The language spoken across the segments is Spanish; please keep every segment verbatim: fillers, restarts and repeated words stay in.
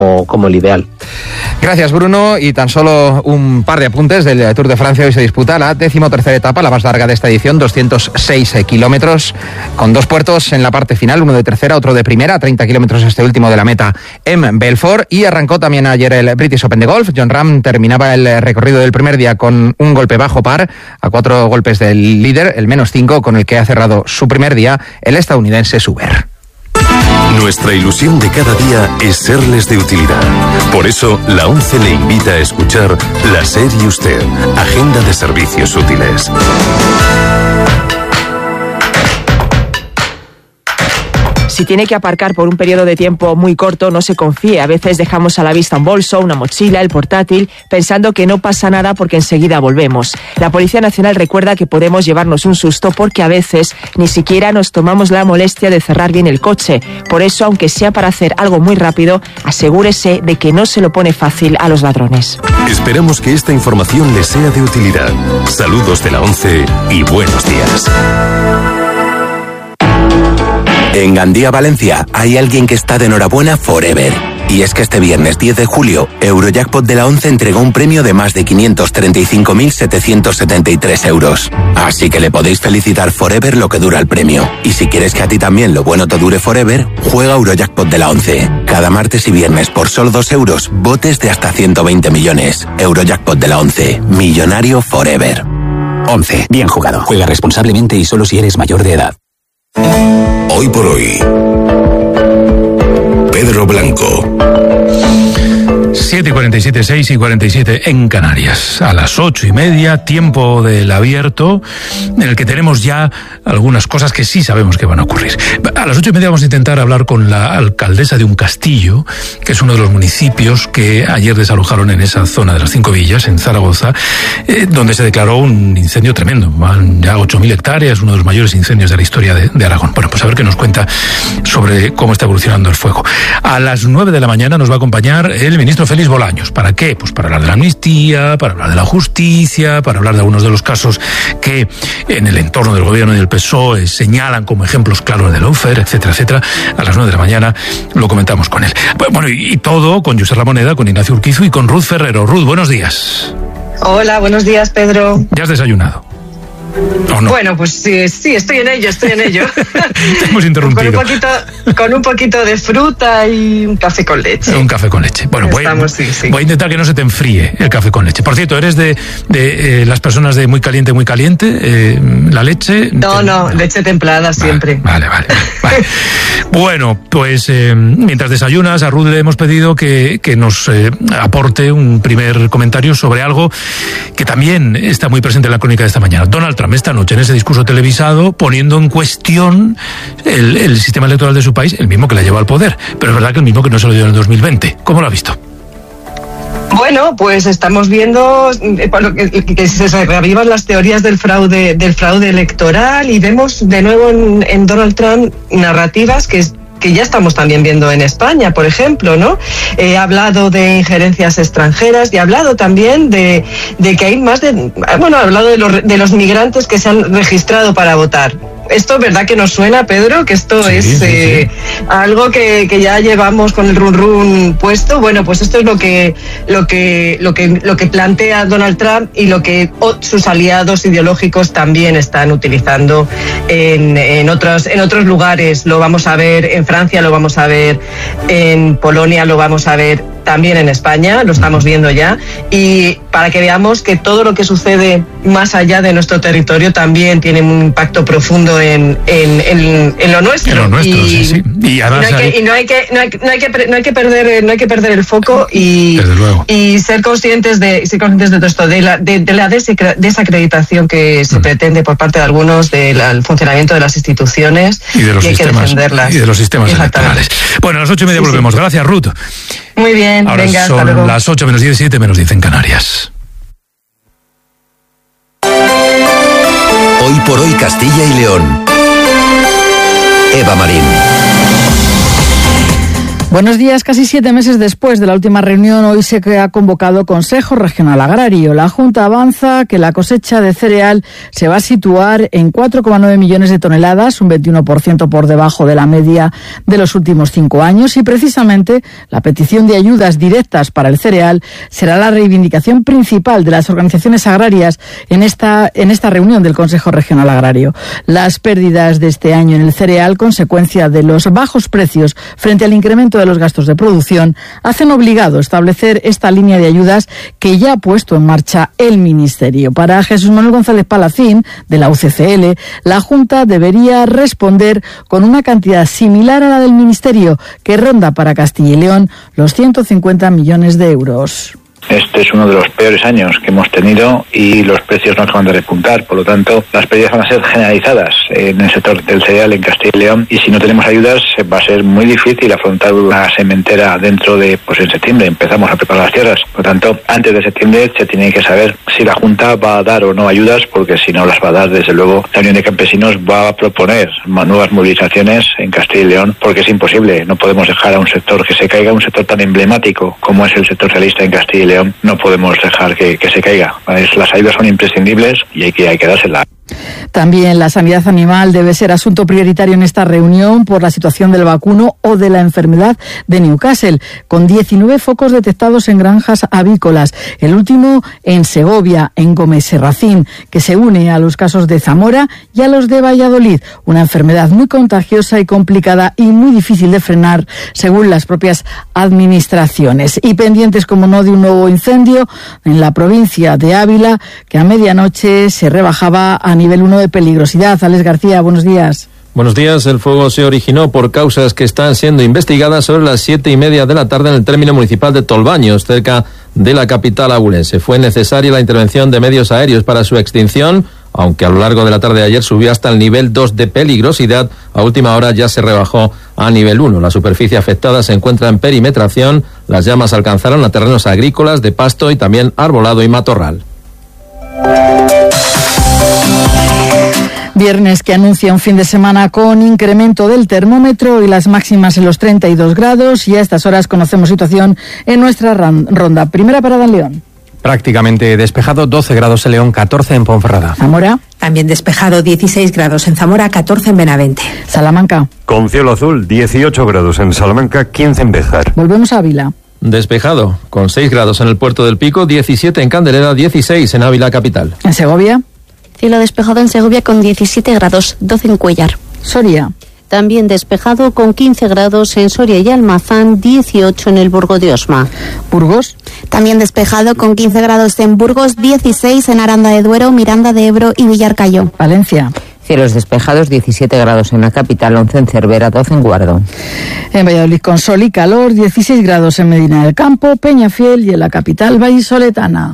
como el ideal. Gracias, Bruno. Y tan solo un par de apuntes del Tour de Francia. Hoy se disputa la decimotercera etapa, la más larga de esta edición, doscientos seis kilómetros, con dos puertos en la parte final, uno de tercera, otro de primera, treinta kilómetros este último de la meta en Belfort. Y arrancó también ayer el British Open de golf. Jon Rahm terminaba el recorrido del primer día con un golpe bajo par, a cuatro golpes del líder, el menos cinco, con el que ha cerrado su primer día el estadounidense Suber. Nuestra ilusión de cada día es serles de utilidad. Por eso, la ONCE le invita a escuchar La SER y Usted, Agenda de Servicios Útiles. Si tiene que aparcar por un periodo de tiempo muy corto, no se confíe. A veces dejamos a la vista un bolso, una mochila, el portátil, pensando que no pasa nada porque enseguida volvemos. La Policía Nacional recuerda que podemos llevarnos un susto porque a veces ni siquiera nos tomamos la molestia de cerrar bien el coche. Por eso, aunque sea para hacer algo muy rápido, asegúrese de que no se lo pone fácil a los ladrones. Esperamos que esta información les sea de utilidad. Saludos de la ONCE y buenos días. En Gandía, Valencia, hay alguien que está de enhorabuena forever. Y es que este viernes diez de julio, Eurojackpot de la ONCE entregó un premio de más de quinientos treinta y cinco mil setecientos setenta y tres euros. Así que le podéis felicitar forever lo que dura el premio. Y si quieres que a ti también lo bueno te dure forever, juega Eurojackpot de la ONCE. Cada martes y viernes por solo dos euros, botes de hasta ciento veinte millones. Eurojackpot de la ONCE. Millonario forever. ONCE. Bien jugado. Juega responsablemente y solo si eres mayor de edad. Hoy por hoy, Pedro Blanco. siete y cuarenta y siete, seis y cuarenta y siete en Canarias. A las ocho y media, tiempo del abierto, en el que tenemos ya algunas cosas que sí sabemos que van a ocurrir. A las ocho y media vamos a intentar hablar con la alcaldesa de Uncastillo, que es uno de los municipios que ayer desalojaron en esa zona de las Cinco Villas, en Zaragoza, eh, donde se declaró un incendio tremendo. Van ya ocho mil hectáreas, uno de los mayores incendios de la historia de, de Aragón. Bueno, pues a ver qué nos cuenta sobre cómo está evolucionando el fuego. A las nueve de la mañana nos va a acompañar el ministro Félix Bolaños. ¿Para qué? Pues para hablar de la amnistía, para hablar de la justicia, para hablar de algunos de los casos que en el entorno del gobierno y del P S O E señalan como ejemplos claros de lawfare, etcétera, etcétera. A las nueve de la mañana lo comentamos con él. Bueno, y, y todo con Josep Ramoneda, con Ignacio Urquizu y con Ruth Ferrero. Ruth, buenos días. Hola, buenos días, Pedro. ¿Ya has desayunado? ¿O no? Bueno, pues sí, sí, estoy en ello, estoy en ello. Te hemos interrumpido. Con un poquito, con un poquito de fruta y un café con leche. Un café con leche. Bueno, voy, Estamos, sí, sí. voy a intentar que no se te enfríe el café con leche. Por cierto, ¿eres de, de eh, las personas de muy caliente, muy caliente? Eh, ¿La leche? No, te... no, leche templada vale, siempre. Vale, vale. vale. Bueno, pues eh, mientras desayunas, a Ruth le hemos pedido que, que nos eh, aporte un primer comentario sobre algo que también está muy presente en la crónica de esta mañana. Donald Trump, esta noche, en ese discurso televisado, poniendo en cuestión el, el sistema electoral de su país, el mismo que le llevó al poder, pero es verdad que el mismo que no se lo dio en el dos mil veinte. ¿Cómo lo ha visto? Bueno, pues estamos viendo que, que se reavivan las teorías del fraude, del fraude electoral, y vemos de nuevo en, en Donald Trump narrativas que que ya estamos también viendo en España, por ejemplo, ¿no? Eh, ha hablado de injerencias extranjeras y ha hablado también de, de que hay más de... Bueno, ha hablado de los, de los migrantes que se han registrado para votar. Esto, ¿verdad que nos suena, Pedro? Que esto sí, es sí, eh, sí. algo que, que ya llevamos con el run run puesto. Bueno, pues esto es lo que lo que lo que lo que plantea Donald Trump y lo que sus aliados ideológicos también están utilizando en, en otros en otros lugares. Lo vamos a ver en Francia, lo vamos a ver en Polonia, lo vamos a ver también en España, lo estamos viendo ya, y para que veamos que todo lo que sucede más allá de nuestro territorio también tiene un impacto profundo en, en, en, en lo nuestro. En lo nuestro, y, sí, sí. Y, además y no hay que, y no hay que, no hay que, no hay que, no hay que perder, no hay que perder el foco y, y ser conscientes de, ser conscientes de todo esto, de la, de, de la desacreditación que se mm. pretende por parte de algunos del funcionamiento de las instituciones, y de los y hay sistemas, que defenderlas. Y de los sistemas electorales. Bueno, a las ocho y media sí, volvemos. Sí. Gracias, Ruth. Muy bien, ahora venga, son hasta luego. Las ocho menos diez, siete menos diez en Canarias. Hoy por hoy, Castilla y León. Eva Marín. Buenos días. Casi siete meses después de la última reunión, hoy se ha convocado Consejo Regional Agrario. La Junta avanza que la cosecha de cereal se va a situar en cuatro coma nueve millones de toneladas, un veintiuno por ciento por debajo de la media de los últimos cinco años, y precisamente la petición de ayudas directas para el cereal será la reivindicación principal de las organizaciones agrarias en esta, en esta reunión del Consejo Regional Agrario. Las pérdidas de este año en el cereal, consecuencia de los bajos precios frente al incremento de los gastos de producción, hacen obligado establecer esta línea de ayudas que ya ha puesto en marcha el Ministerio. Para Jesús Manuel González Palacín, de la U C C L, la Junta debería responder con una cantidad similar a la del Ministerio, que ronda para Castilla y León los ciento cincuenta millones de euros. Este es uno de los peores años que hemos tenido y los precios no acaban de repuntar. Por lo tanto, las pérdidas van a ser generalizadas en el sector del cereal en Castilla y León, y si no tenemos ayudas va a ser muy difícil afrontar una sementera dentro de, pues en septiembre empezamos a preparar las tierras. Por lo tanto, antes de septiembre se tiene que saber si la Junta va a dar o no ayudas, porque si no las va a dar, desde luego la Unión de Campesinos va a proponer nuevas movilizaciones en Castilla y León, porque es imposible. No podemos dejar a un sector que se caiga, un sector tan emblemático como es el sector realista en Castilla y León. No podemos dejar que, que se caiga. Las ayudas son imprescindibles y hay que, hay que dárselas. También la sanidad animal debe ser asunto prioritario en esta reunión por la situación del vacuno o de la enfermedad de Newcastle, con diecinueve focos detectados en granjas avícolas, el último en Segovia, en Gómez Serracín, que se une a los casos de Zamora y a los de Valladolid, una enfermedad muy contagiosa y complicada y muy difícil de frenar, según las propias administraciones. Y pendientes, como no, de un nuevo incendio en la provincia de Ávila, que a medianoche se rebajaba a nivel uno de peligrosidad. Alex García, buenos días. Buenos días. El fuego se originó por causas que están siendo investigadas sobre las siete y media de la tarde en el término municipal de Tolbaños, cerca de la capital abulense. Fue necesaria la intervención de medios aéreos para su extinción, aunque a lo largo de la tarde de ayer subió hasta el nivel dos de peligrosidad. A última hora ya se rebajó a nivel uno. La superficie afectada se encuentra en perimetración. Las llamas alcanzaron a terrenos agrícolas, de pasto y también arbolado y matorral. Viernes que anuncia un fin de semana con incremento del termómetro y las máximas en los treinta y dos grados, y a estas horas conocemos situación en nuestra ronda. Primera parada en León. Prácticamente despejado, doce grados en León, catorce en Ponferrada. Zamora. También despejado, dieciséis grados en Zamora, catorce en Benavente. Salamanca. Con cielo azul, dieciocho grados en Salamanca, quince en Béjar. Volvemos a Ávila. Despejado, con seis grados en el Puerto del Pico, diecisiete en Candelera, dieciséis en Ávila capital. En Segovia. Cielo despejado en Segovia con diecisiete grados, doce en Cuéllar. Soria. También despejado con quince grados en Soria y Almazán, dieciocho en el Burgo de Osma. Burgos. También despejado con quince grados en Burgos, dieciséis en Aranda de Duero, Miranda de Ebro y Villarcayo. Valencia. Cielos despejados, diecisiete grados en la capital, once en Cervera, doce en Guardo. En Valladolid con sol y calor, dieciséis grados en Medina del Campo, Peñafiel y en la capital vallisoletana.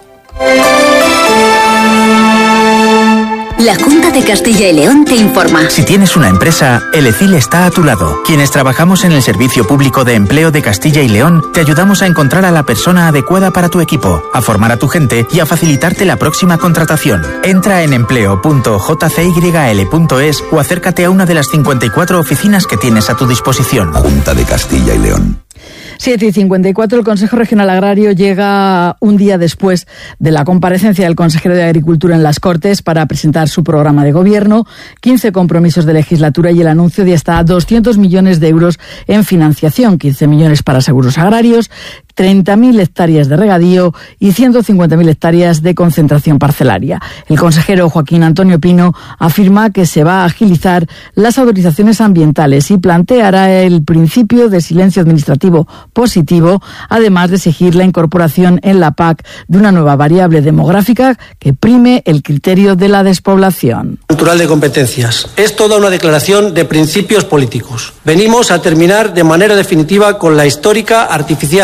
La Junta de Castilla y León te informa. Si tienes una empresa, el E C I L está a tu lado. Quienes trabajamos en el Servicio Público de Empleo de Castilla y León, te ayudamos a encontrar a la persona adecuada para tu equipo, a formar a tu gente y a facilitarte la próxima contratación. Entra en empleo punto j c y l punto es o acércate a una de las cincuenta y cuatro oficinas que tienes a tu disposición. Junta de Castilla y León. siete y cincuenta y cuatro, el Consejo Regional Agrario llega un día después de la comparecencia del consejero de Agricultura en las Cortes para presentar su programa de gobierno, quince compromisos de legislatura y el anuncio de hasta doscientos millones de euros en financiación, quince millones para seguros agrarios, treinta mil hectáreas de regadío y ciento cincuenta mil hectáreas de concentración parcelaria. El consejero Joaquín Antonio Pino afirma que se va a agilizar las autorizaciones ambientales y planteará el principio de silencio administrativo positivo, además de exigir la incorporación en la P A C de una nueva variable demográfica que prime el criterio de la despoblación. Cultural de competencias. Es toda una declaración de principios políticos. Venimos a terminar de manera definitiva con la histórica, artificial y dañina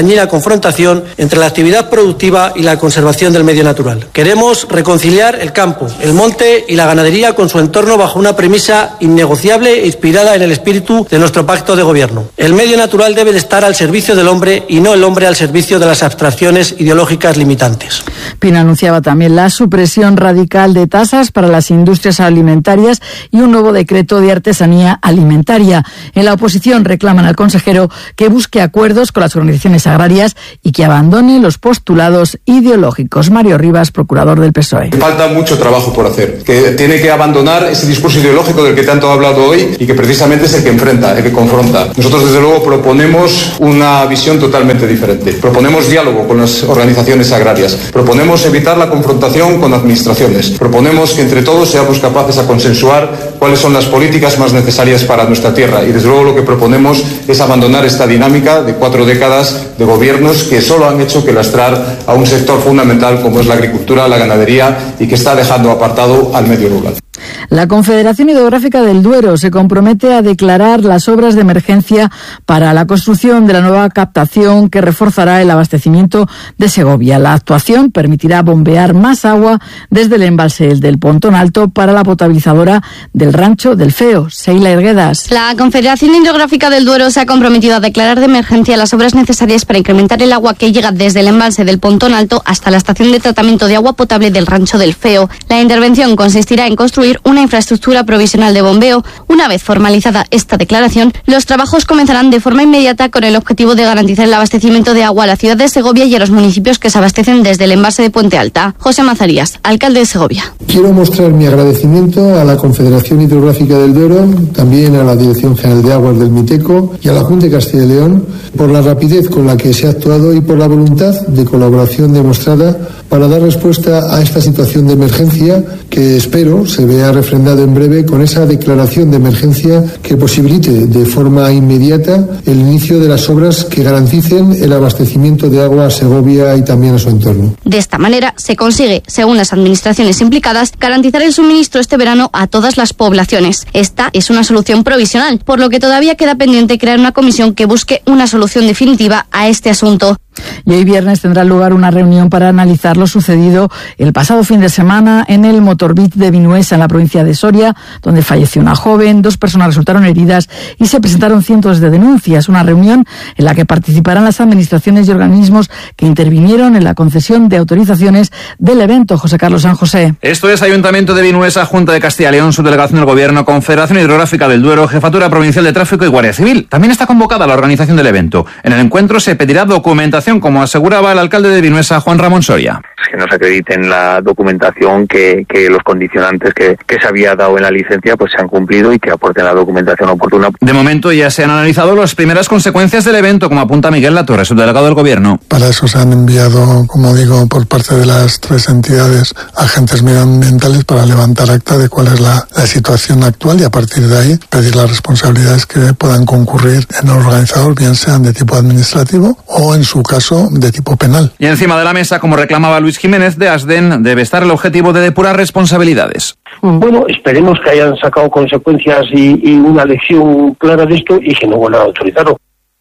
dañina confrontación entre la actividad productiva y la conservación del medio natural. Queremos reconciliar el campo, el monte y la ganadería con su entorno bajo una premisa innegociable e inspirada en el espíritu de nuestro pacto de gobierno. El medio natural debe de estar al servicio del hombre y no el hombre al servicio de las abstracciones ideológicas limitantes. Pina anunciaba también la supresión radical de tasas para las industrias alimentarias y un nuevo decreto de artesanía alimentaria. En la oposición reclaman al consejero que busque acuerdos con las organizaciones agrarias y que abandone los postulados ideológicos. Mario Rivas, procurador del P S O E. Falta mucho trabajo por hacer, que tiene que abandonar ese discurso ideológico del que tanto ha hablado hoy y que precisamente es el que enfrenta, el que confronta. Nosotros desde luego proponemos una visión totalmente diferente. Proponemos diálogo con las organizaciones agrarias. Proponemos evitar la confrontación con administraciones. Proponemos que entre todos seamos capaces a consensuar cuáles son las políticas más necesarias para nuestra tierra. Y desde luego lo que proponemos es abandonar esta dinámica de cuatro décadas de gobiernos que solo han hecho que lastrar a un sector fundamental como es la agricultura, la ganadería y que está dejando apartado al medio rural. La Confederación Hidrográfica del Duero se compromete a declarar las obras de emergencia para la construcción de la nueva captación que reforzará el abastecimiento de Segovia. La actuación permitirá bombear más agua desde el embalse del Pontón Alto para la potabilizadora del Rancho del Feo. Seila Erguedas. La Confederación Hidrográfica del Duero se ha comprometido a declarar de emergencia las obras necesarias para incrementar el agua que llega desde el embalse del Pontón Alto hasta la estación de tratamiento de agua potable del Rancho del Feo. La intervención consistirá en construir una infraestructura provisional de bombeo. Una vez formalizada esta declaración, los trabajos comenzarán de forma inmediata con el objetivo de garantizar el abastecimiento de agua a la ciudad de Segovia y a los municipios que se abastecen desde el embalse de Puente Alta. José Mazarías, alcalde de Segovia. Quiero mostrar mi agradecimiento a la Confederación Hidrográfica del Duero, también a la Dirección General de Aguas del Miteco y a la Junta de Castilla y León por la rapidez con la que se ha actuado y por la voluntad de colaboración demostrada para dar respuesta a esta situación de emergencia que espero se vea refrendado en breve con esa declaración de emergencia que posibilite de forma inmediata el inicio de las obras que garanticen el abastecimiento de agua a Segovia y también a su entorno. De esta manera se consigue, según las administraciones implicadas, garantizar el suministro este verano a todas las poblaciones. Esta es una solución provisional, por lo que todavía queda pendiente crear una comisión que busque una solución definitiva a este asunto. Y hoy viernes tendrá lugar una reunión para analizar lo sucedido el pasado fin de semana en el Motorbit de Vinuesa, en la provincia de Soria, donde falleció una joven, dos personas resultaron heridas y se presentaron cientos de denuncias. Una reunión en la que participarán las administraciones y organismos que intervinieron en la concesión de autorizaciones del evento. José Carlos San José. Esto es Ayuntamiento de Vinuesa, Junta de Castilla y León, Subdelegación del Gobierno, Confederación Hidrográfica del Duero, Jefatura Provincial de Tráfico y Guardia Civil. También está convocada la organización del evento. En el encuentro se pedirá documentación, como aseguraba el alcalde de Vinuesa, Juan Ramón Soria. Que nos acrediten la documentación, que, que los condicionantes que, que se había dado en la licencia pues se han cumplido y que aporten la documentación oportuna. De momento ya se han analizado las primeras consecuencias del evento, como apunta Miguel Latorre, subdelegado del Gobierno. Para eso se han enviado, como digo, por parte de las tres entidades, agentes medioambientales para levantar acta de cuál es la, la situación actual y a partir de ahí pedir las responsabilidades que puedan concurrir en el organizador, bien sean de tipo administrativo o en su caso de tipo penal. Y encima de la mesa, como reclamaba Luis Jiménez de Asden, debe estar el objetivo de depurar responsabilidades. Bueno, esperemos que hayan sacado consecuencias y, y una lección clara de esto y que no vuelvan a autorizarlo.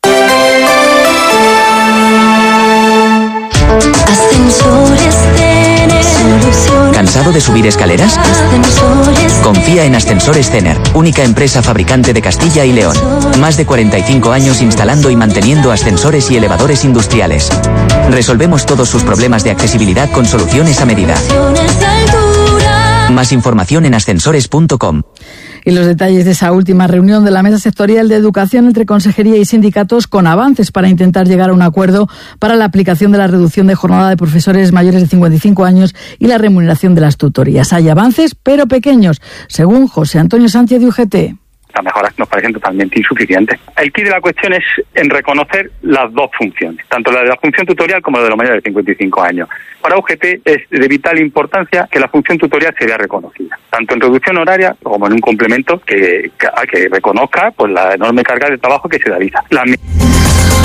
¿Cansado de subir escaleras? Confía en Ascensores Cener, única empresa fabricante de Castilla y León. Más de cuarenta y cinco años instalando y manteniendo ascensores y elevadores industriales. Resolvemos todos sus problemas de accesibilidad con soluciones a medida. Más información en ascensores punto com. Y los detalles de esa última reunión de la Mesa Sectorial de Educación entre Consejería y sindicatos, con avances para intentar llegar a un acuerdo para la aplicación de la reducción de jornada de profesores mayores de cincuenta y cinco años y la remuneración de las tutorías. Hay avances, pero pequeños, según José Antonio Sánchez de U G T. Las mejoras nos parecen totalmente insuficientes. El quid de la cuestión es en reconocer las dos funciones, tanto la de la función tutorial como la de los mayores de cincuenta y cinco años. Para U G T es de vital importancia que la función tutorial sea reconocida, tanto en reducción horaria como en un complemento que, que, que reconozca pues, la enorme carga de trabajo que se realiza. La